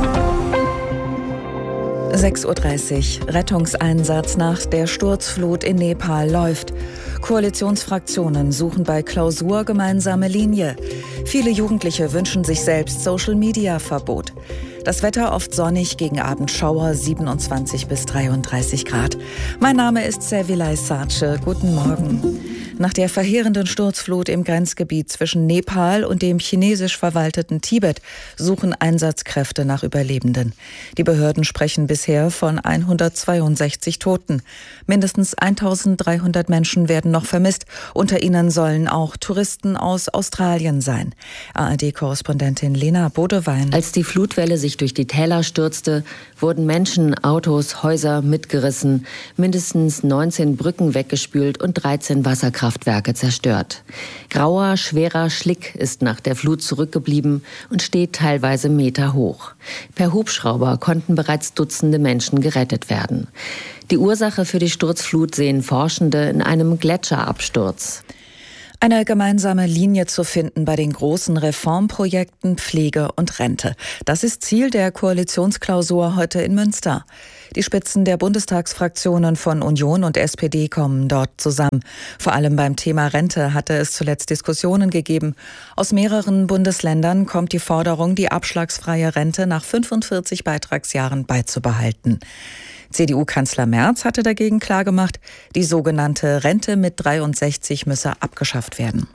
sechs Uhr dreißig. Rettungseinsatz nach der Sturzflut in Nepal läuft. Koalitionsfraktionen suchen bei Klausur gemeinsame Linie. Viele Jugendliche wünschen sich selbst Social-Media-Verbot. Das Wetter oft sonnig, gegen Abend Schauer, siebenundzwanzig bis dreiunddreißig Grad. Mein Name ist Servilay Sarce. Guten Morgen. Nach der verheerenden Sturzflut im Grenzgebiet zwischen Nepal und dem chinesisch verwalteten Tibet suchen Einsatzkräfte nach Überlebenden. Die Behörden sprechen bisher von hundertzweiundsechzig Toten. Mindestens eintausenddreihundert Menschen werden noch vermisst. Unter ihnen sollen auch Touristen aus Australien sein. A R D-Korrespondentin Lena Bodewein. Als die Flutwelle sich durch die Täler stürzte, wurden Menschen, Autos, Häuser mitgerissen, mindestens neunzehn Brücken weggespült und dreizehn Wasserkraftwerke zerstört. Grauer, schwerer Schlick ist nach der Flut zurückgeblieben und steht teilweise Meter hoch. Per Hubschrauber konnten bereits Dutzende Menschen gerettet werden. Die Ursache für die Sturzflut sehen Forschende in einem Gletscherabsturz. Eine gemeinsame Linie zu finden bei den großen Reformprojekten Pflege und Rente. Das ist Ziel der Koalitionsklausur heute in Münster. Die Spitzen der Bundestagsfraktionen von Union und S P D kommen dort zusammen. Vor allem beim Thema Rente hatte es zuletzt Diskussionen gegeben. Aus mehreren Bundesländern kommt die Forderung, die abschlagsfreie Rente nach fünfundvierzig Beitragsjahren beizubehalten. C D U-Kanzler Merz hatte dagegen klargemacht, die sogenannte Rente mit dreiundsechzig müsse abgeschafft werden.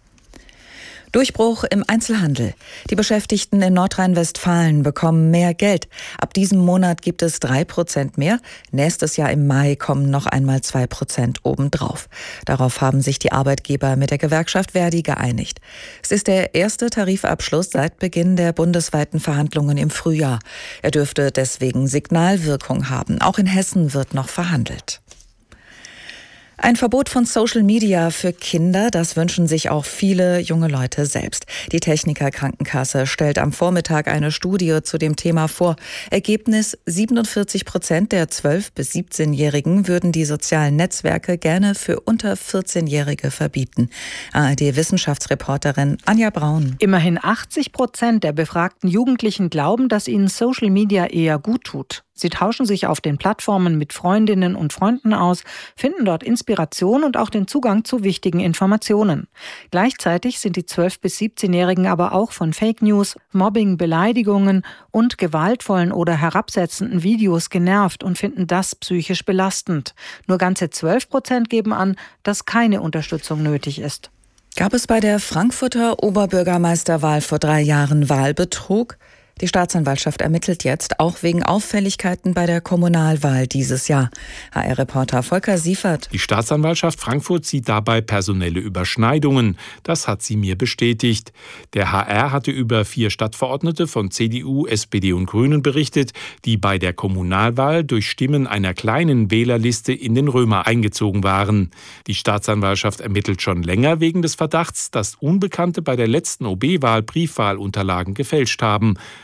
Durchbruch im Einzelhandel. Die Beschäftigten in Nordrhein-Westfalen bekommen mehr Geld. Ab diesem Monat gibt es drei Prozent mehr. Nächstes Jahr im Mai kommen noch einmal zwei Prozent obendrauf. Darauf haben sich die Arbeitgeber mit der Gewerkschaft Verdi geeinigt. Es ist der erste Tarifabschluss seit Beginn der bundesweiten Verhandlungen im Frühjahr. Er dürfte deswegen Signalwirkung haben. Auch in Hessen wird noch verhandelt. Ein Verbot von Social Media für Kinder, das wünschen sich auch viele junge Leute selbst. Die Techniker Krankenkasse stellt am Vormittag eine Studie zu dem Thema vor. Ergebnis: siebenundvierzig Prozent der zwölf- bis siebzehnjährigen würden die sozialen Netzwerke gerne für unter vierzehnjährige verbieten. A R D-Wissenschaftsreporterin Anja Braun. Immerhin achtzig Prozent der befragten Jugendlichen glauben, dass ihnen Social Media eher gut tut. Sie tauschen sich auf den Plattformen mit Freundinnen und Freunden aus, finden dort Inspiration und auch den Zugang zu wichtigen Informationen. Gleichzeitig sind die zwölf- bis siebzehnjährigen aber auch von Fake News, Mobbing, Beleidigungen und gewaltvollen oder herabsetzenden Videos genervt und finden das psychisch belastend. Nur ganze zwölf Prozent geben an, dass keine Unterstützung nötig ist. Gab es bei der Frankfurter Oberbürgermeisterwahl vor drei Jahren Wahlbetrug? Die Staatsanwaltschaft ermittelt jetzt auch wegen Auffälligkeiten bei der Kommunalwahl dieses Jahr. H R-Reporter Volker Siefert. Die Staatsanwaltschaft Frankfurt sieht dabei personelle Überschneidungen. Das hat sie mir bestätigt. Der H R hatte über vier Stadtverordnete von C D U, S P D und Grünen berichtet, die bei der Kommunalwahl durch Stimmen einer kleinen Wählerliste in den Römer eingezogen waren. Die Staatsanwaltschaft ermittelt schon länger wegen des Verdachts, dass Unbekannte bei der letzten O B-Wahl Briefwahlunterlagen gefälscht haben.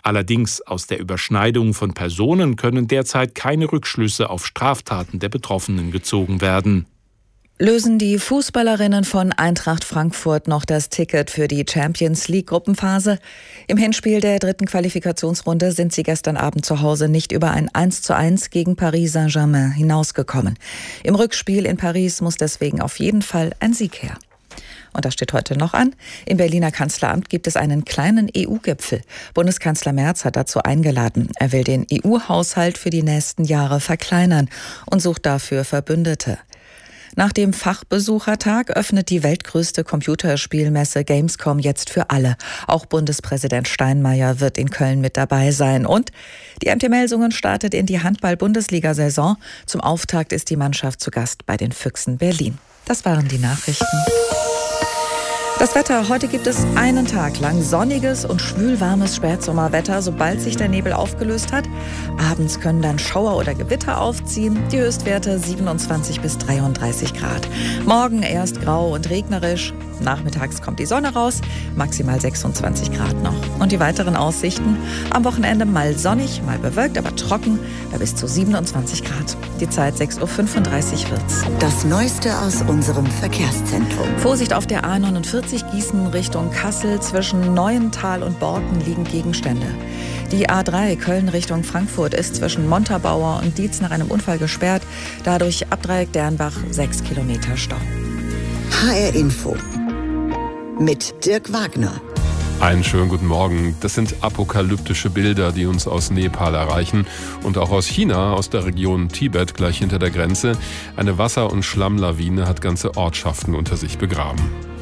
Allerdings aus der Überschneidung von Personen können derzeit keine Rückschlüsse auf Straftaten der Betroffenen gezogen werden. Lösen die Fußballerinnen von Eintracht Frankfurt noch das Ticket für die Champions-League-Gruppenphase? Im Hinspiel der dritten Qualifikationsrunde sind sie gestern Abend zu Hause nicht über ein eins zu eins gegen Paris Saint-Germain hinausgekommen. Im Rückspiel in Paris muss deswegen auf jeden Fall ein Sieg her. Und das steht heute noch an. Im Berliner Kanzleramt gibt es einen kleinen E U-Gipfel. Bundeskanzler Merz hat dazu eingeladen. Er will den E U-Haushalt für die nächsten Jahre verkleinern und sucht dafür Verbündete. Nach dem Fachbesuchertag öffnet die weltgrößte Computerspielmesse Gamescom jetzt für alle. Auch Bundespräsident Steinmeier wird in Köln mit dabei sein. Und die M T Melsungen startet in die Handball-Bundesliga-Saison. Zum Auftakt ist die Mannschaft zu Gast bei den Füchsen Berlin. Das waren die Nachrichten. Das Wetter. Heute gibt es einen Tag lang sonniges und schwülwarmes Spätsommerwetter, sobald sich der Nebel aufgelöst hat. Abends können dann Schauer oder Gewitter aufziehen. Die Höchstwerte siebenundzwanzig bis dreiunddreißig Grad. Morgen erst grau und regnerisch. Nachmittags kommt die Sonne raus. Maximal sechsundzwanzig Grad noch. Und die weiteren Aussichten. Am Wochenende mal sonnig, mal bewölkt, aber trocken bei bis zu siebenundzwanzig Grad. Die Zeit sechs Uhr fünfunddreißig wird's. Das Neueste aus unserem Verkehrszentrum. Vorsicht auf der A neunundvierzig. Gießen Richtung Kassel. Zwischen Neuental und Borken liegen Gegenstände. Die A drei Köln Richtung Frankfurt ist zwischen Montabaur und Dietz nach einem Unfall gesperrt. Dadurch Abdreieck Dernbach sechs Kilometer Stau. H R Info mit Dirk Wagner. Einen schönen guten Morgen. Das sind apokalyptische Bilder, die uns aus Nepal erreichen und auch aus China, aus der Region Tibet, gleich hinter der Grenze. Eine Wasser- und Schlammlawine hat ganze Ortschaften unter sich begraben.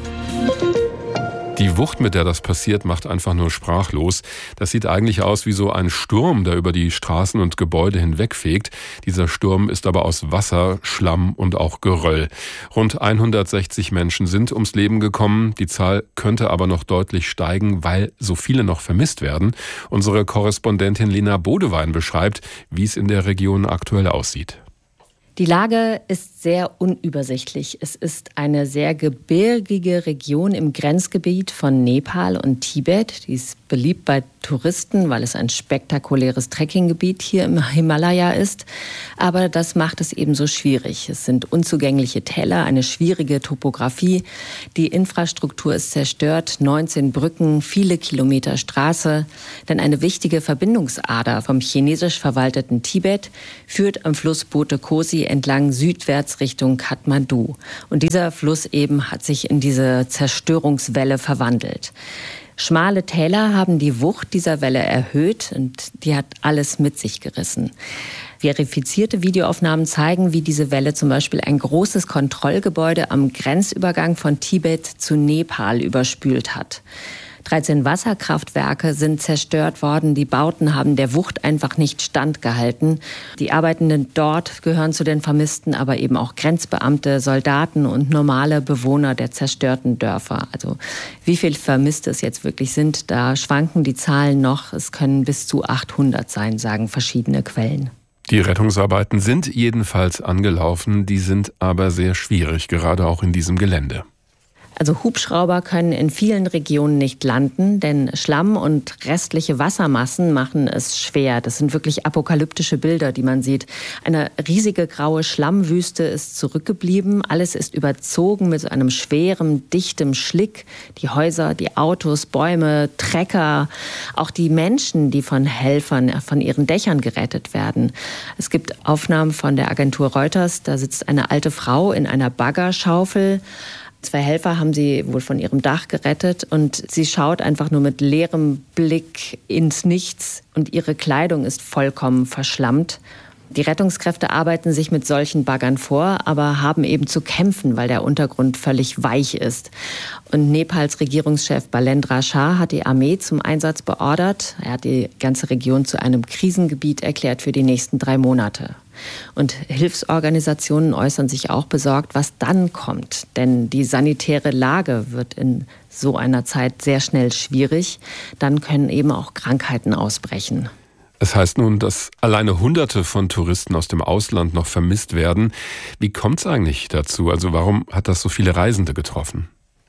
Die Wucht, mit der das passiert, macht einfach nur sprachlos. Das sieht eigentlich aus wie so ein Sturm, der über die Straßen und Gebäude hinwegfegt. Dieser Sturm ist aber aus Wasser, Schlamm und auch Geröll. Rund hundertsechzig Menschen sind ums Leben gekommen. Die Zahl könnte aber noch deutlich steigen, weil so viele noch vermisst werden. Unsere Korrespondentin Lena Bodewein beschreibt, wie es in der Region aktuell aussieht. Die Lage ist sehr unübersichtlich. Es ist eine sehr gebirgige Region im Grenzgebiet von Nepal und Tibet. Die ist beliebt bei Touristen, weil es ein spektakuläres Trekkinggebiet hier im Himalaya ist. Aber das macht es ebenso schwierig. Es sind unzugängliche Täler, eine schwierige Topografie. Die Infrastruktur ist zerstört, neunzehn Brücken, viele Kilometer Straße. Denn eine wichtige Verbindungsader vom chinesisch verwalteten Tibet führt am Fluss Bote Kosi entlang südwärts Richtung Kathmandu. Und dieser Fluss eben hat sich in diese Zerstörungswelle verwandelt. Schmale Täler haben die Wucht dieser Welle erhöht und die hat alles mit sich gerissen. Verifizierte Videoaufnahmen zeigen, wie diese Welle zum Beispiel ein großes Kontrollgebäude am Grenzübergang von Tibet zu Nepal überspült hat. dreizehn Wasserkraftwerke sind zerstört worden. Die Bauten haben der Wucht einfach nicht standgehalten. Die Arbeitenden dort gehören zu den Vermissten, aber eben auch Grenzbeamte, Soldaten und normale Bewohner der zerstörten Dörfer. Also wie viele Vermisste es jetzt wirklich sind, da schwanken die Zahlen noch. Es können bis zu achthundert sein, sagen verschiedene Quellen. Die Rettungsarbeiten sind jedenfalls angelaufen. Die sind aber sehr schwierig, gerade auch in diesem Gelände. Also Hubschrauber können in vielen Regionen nicht landen, denn Schlamm und restliche Wassermassen machen es schwer. Das sind wirklich apokalyptische Bilder, die man sieht. Eine riesige graue Schlammwüste ist zurückgeblieben. Alles ist überzogen mit so einem schweren, dichtem Schlick. Die Häuser, die Autos, Bäume, Trecker, auch die Menschen, die von Helfern von ihren Dächern gerettet werden. Es gibt Aufnahmen von der Agentur Reuters. Da sitzt eine alte Frau in einer Baggerschaufel. Zwei Helfer haben sie wohl von ihrem Dach gerettet und sie schaut einfach nur mit leerem Blick ins Nichts und ihre Kleidung ist vollkommen verschlammt. Die Rettungskräfte arbeiten sich mit solchen Baggern vor, aber haben eben zu kämpfen, weil der Untergrund völlig weich ist. Und Nepals Regierungschef Balendra Shah hat die Armee zum Einsatz beordert. Er hat die ganze Region zu einem Krisengebiet erklärt für die nächsten drei Monate. Und Hilfsorganisationen äußern sich auch besorgt, was dann kommt. Denn die sanitäre Lage wird in so einer Zeit sehr schnell schwierig. Dann können eben auch Krankheiten ausbrechen. Es heißt nun, dass alleine Hunderte von Touristen aus dem Ausland noch vermisst werden. Wie kommt es eigentlich dazu? Also warum hat das so viele Reisende getroffen?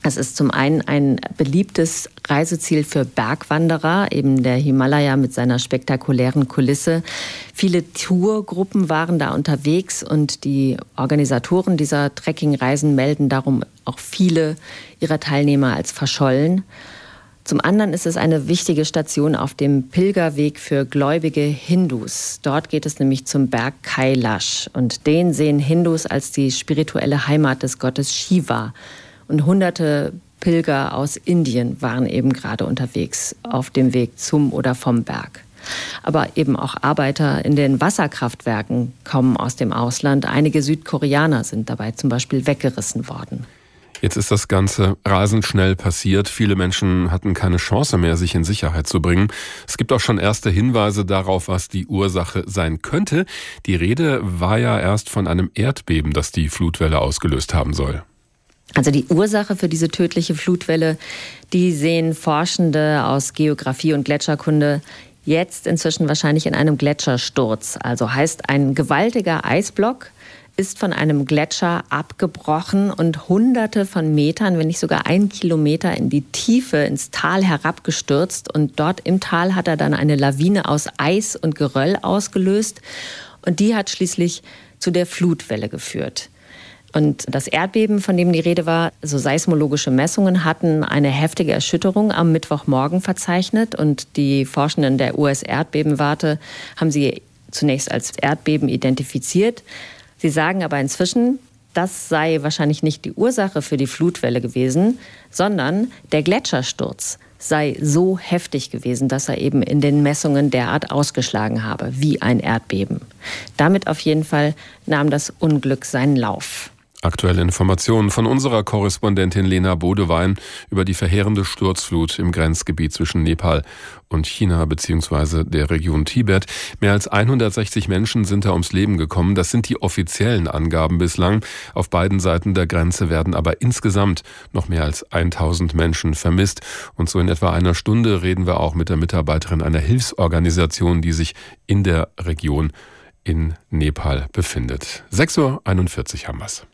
Es ist zum einen ein beliebtes Reiseziel für Bergwanderer, eben der Himalaya mit seiner spektakulären Kulisse. Viele Tourgruppen waren da unterwegs und die Organisatoren dieser Trekkingreisen melden darum auch viele ihrer Teilnehmer als verschollen. Zum anderen ist es eine wichtige Station auf dem Pilgerweg für gläubige Hindus. Dort geht es nämlich zum Berg Kailash und den sehen Hindus als die spirituelle Heimat des Gottes Shiva. Und hunderte Pilger aus Indien waren eben gerade unterwegs auf dem Weg zum oder vom Berg. Aber eben auch Arbeiter in den Wasserkraftwerken kommen aus dem Ausland. Einige Südkoreaner sind dabei zum Beispiel weggerissen worden. Jetzt ist das Ganze rasend schnell passiert. Viele Menschen hatten keine Chance mehr, sich in Sicherheit zu bringen. Es gibt auch schon erste Hinweise darauf, was die Ursache sein könnte. Die Rede war ja erst von einem Erdbeben, das die Flutwelle ausgelöst haben soll. Also die Ursache für diese tödliche Flutwelle, die sehen Forschende aus Geographie und Gletscherkunde jetzt inzwischen wahrscheinlich in einem Gletschersturz. Also heißt, ein gewaltiger Eisblock ist von einem Gletscher abgebrochen und hunderte von Metern, wenn nicht sogar ein Kilometer in die Tiefe, ins Tal herabgestürzt. Und dort im Tal hat er dann eine Lawine aus Eis und Geröll ausgelöst. Und die hat schließlich zu der Flutwelle geführt. Und das Erdbeben, von dem die Rede war, so seismologische Messungen hatten eine heftige Erschütterung am Mittwochmorgen verzeichnet. Und die Forschenden der U S-Erdbebenwarte haben sie zunächst als Erdbeben identifiziert. Sie sagen aber inzwischen, das sei wahrscheinlich nicht die Ursache für die Flutwelle gewesen, sondern der Gletschersturz sei so heftig gewesen, dass er eben in den Messungen derart ausgeschlagen habe, wie ein Erdbeben. Damit auf jeden Fall nahm das Unglück seinen Lauf. Aktuelle Informationen von unserer Korrespondentin Lena Bodewein über die verheerende Sturzflut im Grenzgebiet zwischen Nepal und China bzw. der Region Tibet. Mehr als hundertsechzig Menschen sind da ums Leben gekommen. Das sind die offiziellen Angaben bislang. Auf beiden Seiten der Grenze werden aber insgesamt noch mehr als tausend Menschen vermisst. Und so in etwa einer Stunde reden wir auch mit der Mitarbeiterin einer Hilfsorganisation, die sich in der Region in Nepal befindet. sechs Uhr einundvierzig haben wir's.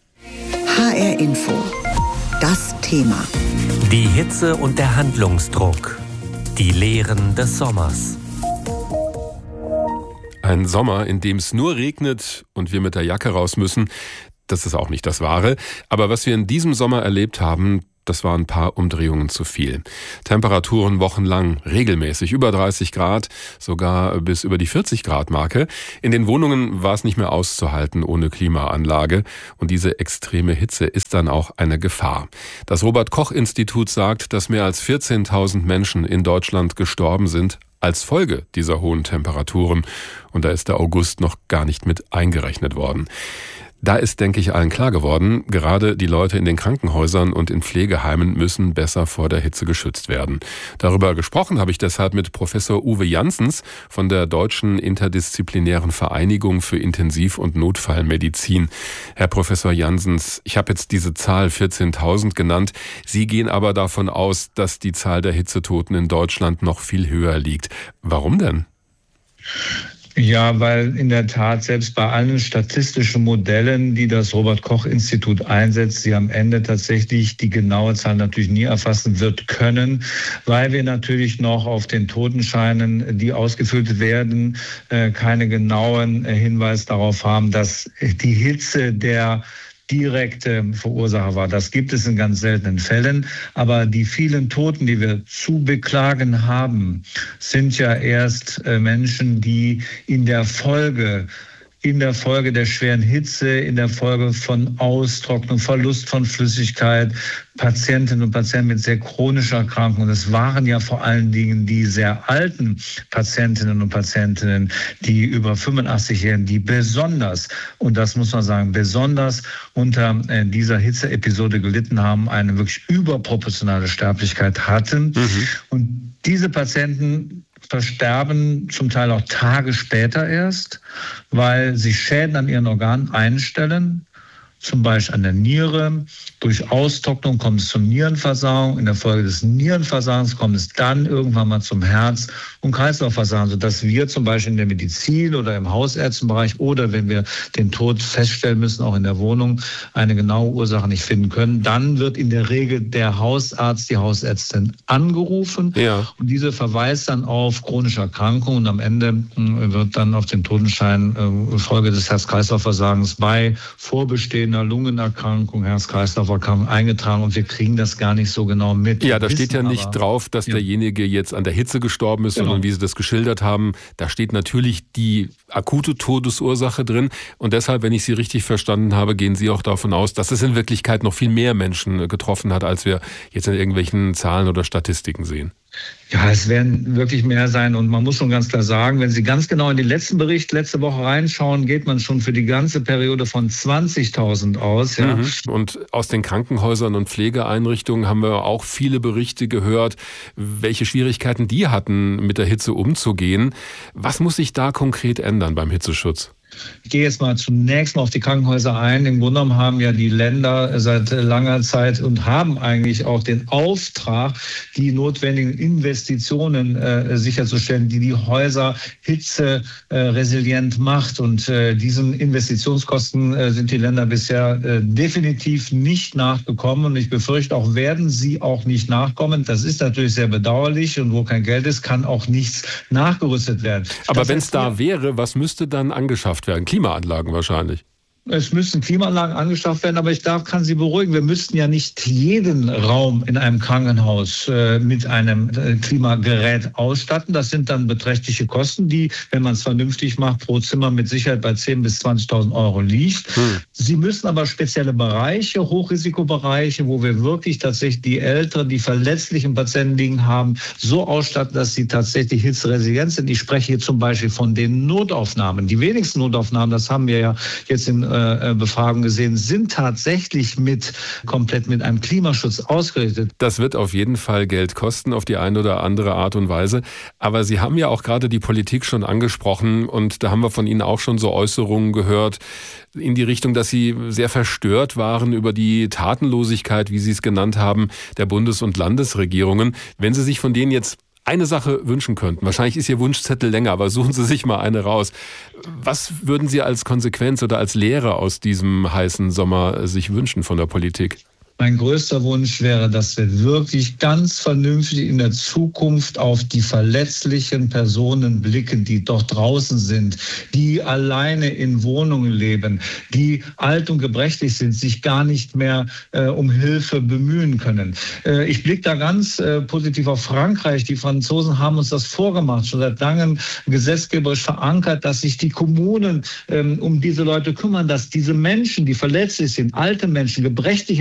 H R Info. Das Thema. Die Hitze und der Handlungsdruck. Die Lehren des Sommers. Ein Sommer, in dem es nur regnet und wir mit der Jacke raus müssen, das ist auch nicht das Wahre. Aber was wir in diesem Sommer erlebt haben, das waren ein paar Umdrehungen zu viel. Temperaturen wochenlang regelmäßig über dreißig Grad, sogar bis über die vierzig Grad Marke. In den Wohnungen war es nicht mehr auszuhalten ohne Klimaanlage. Und diese extreme Hitze ist dann auch eine Gefahr. Das Robert-Koch-Institut sagt, dass mehr als vierzehntausend Menschen in Deutschland gestorben sind als Folge dieser hohen Temperaturen. Und da ist der August noch gar nicht mit eingerechnet worden. Da ist, denke ich, allen klar geworden, gerade die Leute in den Krankenhäusern und in Pflegeheimen müssen besser vor der Hitze geschützt werden. Darüber gesprochen habe ich deshalb mit Professor Uwe Janssens von der Deutschen Interdisziplinären Vereinigung für Intensiv- und Notfallmedizin. Herr Professor Janssens, ich habe jetzt diese Zahl vierzehntausend genannt. Sie gehen aber davon aus, dass die Zahl der Hitzetoten in Deutschland noch viel höher liegt. Warum denn? Ja, weil in der Tat selbst bei allen statistischen Modellen, die das Robert-Koch-Institut einsetzt, sie am Ende tatsächlich die genaue Zahl natürlich nie erfassen wird können, weil wir natürlich noch auf den Totenscheinen, die ausgefüllt werden, keine genauen Hinweise darauf haben, dass die Hitze der direkte Verursacher war. Das gibt es in ganz seltenen Fällen. Aber die vielen Toten, die wir zu beklagen haben, sind ja erst Menschen, die in der Folge in der Folge der schweren Hitze, in der Folge von Austrocknung, Verlust von Flüssigkeit, Patientinnen und Patienten mit sehr chronischer Erkrankung. Das waren ja vor allen Dingen die sehr alten Patientinnen und Patientinnen, die über fünfundachtzig-Jährigen, die besonders, und das muss man sagen, besonders unter dieser Hitzeepisode gelitten haben, eine wirklich überproportionale Sterblichkeit hatten. Mhm. Und diese Patienten versterben zum Teil auch Tage später erst, weil sich Schäden an ihren Organen einstellen zum Beispiel an der Niere. Durch Austrocknung kommt es zur Nierenversagen. In der Folge des Nierenversagens kommt es dann irgendwann mal zum Herz- und Kreislaufversagen, sodass wir zum Beispiel in der Medizin oder im Hausärztenbereich oder wenn wir den Tod feststellen müssen, auch in der Wohnung, eine genaue Ursache nicht finden können. Dann wird in der Regel der Hausarzt, die Hausärztin angerufen. Ja. Und diese verweist dann auf chronische Erkrankungen und am Ende wird dann auf den Totenschein äh, Folge des Herz-Kreislauf-Versagens bei vorbestehender Lungenerkrankung, Herz-Kreislauf-Erkrankung eingetragen und wir kriegen das gar nicht so genau mit. Ja, da steht ja nicht aber drauf, dass ja. derjenige jetzt an der Hitze gestorben ist, genau. sondern wie Sie das geschildert haben, da steht natürlich die akute Todesursache drin und deshalb, wenn ich Sie richtig verstanden habe, gehen Sie auch davon aus, dass es in Wirklichkeit noch viel mehr Menschen getroffen hat, als wir jetzt in irgendwelchen Zahlen oder Statistiken sehen. Ja, es werden wirklich mehr sein und man muss schon ganz klar sagen, wenn Sie ganz genau in den letzten Bericht letzte Woche reinschauen, geht man schon für die ganze Periode von zwanzigtausend aus. Ja. Mhm. Und aus den Krankenhäusern und Pflegeeinrichtungen haben wir auch viele Berichte gehört, welche Schwierigkeiten die hatten, mit der Hitze umzugehen. Was muss sich da konkret ändern beim Hitzeschutz? Ich gehe jetzt mal zunächst mal auf die Krankenhäuser ein. Im Grunde genommen haben ja die Länder seit langer Zeit und haben eigentlich auch den Auftrag, die notwendigen Investitionen äh, sicherzustellen, die die Häuser hitzeresilient äh, macht. Und äh, diesen Investitionskosten äh, sind die Länder bisher äh, definitiv nicht nachgekommen. Und ich befürchte auch, werden sie auch nicht nachkommen. Das ist natürlich sehr bedauerlich. Und wo kein Geld ist, kann auch nichts nachgerüstet werden. Aber wenn es da wäre, was müsste dann angeschafft werden? Klimaanlagen wahrscheinlich. Es müssen Klimaanlagen angeschafft werden, aber ich darf, kann Sie beruhigen, wir müssten ja nicht jeden Raum in einem Krankenhaus äh, mit einem äh, Klimagerät ausstatten. Das sind dann beträchtliche Kosten, die, wenn man es vernünftig macht, pro Zimmer mit Sicherheit bei zehntausend bis zwanzigtausend Euro liegt. Hm. Sie müssen aber spezielle Bereiche, Hochrisikobereiche, wo wir wirklich tatsächlich die älteren, die verletzlichen Patienten liegen haben, so ausstatten, dass sie tatsächlich hitzeresilient sind. Ich spreche hier zum Beispiel von den Notaufnahmen. Die wenigsten Notaufnahmen, das haben wir ja jetzt in Befragung gesehen, sind tatsächlich mit komplett mit einem Klimaschutz ausgerichtet. Das wird auf jeden Fall Geld kosten, auf die eine oder andere Art und Weise. Aber Sie haben ja auch gerade die Politik schon angesprochen und da haben wir von Ihnen auch schon so Äußerungen gehört in die Richtung, dass Sie sehr verstört waren über die Tatenlosigkeit, wie Sie es genannt haben, der Bundes- und Landesregierungen. Wenn Sie sich von denen jetzt eine Sache wünschen könnten, wahrscheinlich ist Ihr Wunschzettel länger, aber suchen Sie sich mal eine raus. Was würden Sie als Konsequenz oder als Lehre aus diesem heißen Sommer sich wünschen von der Politik? Mein größter Wunsch wäre, dass wir wirklich ganz vernünftig in der Zukunft auf die verletzlichen Personen blicken, die dort draußen sind, die alleine in Wohnungen leben, die alt und gebrechlich sind, sich gar nicht mehr äh, um Hilfe bemühen können. Äh, ich blicke da ganz äh, positiv auf Frankreich. Die Franzosen haben uns das vorgemacht, schon seit langem gesetzgeberisch verankert, dass sich die Kommunen ähm, um diese Leute kümmern, dass diese Menschen, die verletzlich sind, alte Menschen, gebrechliche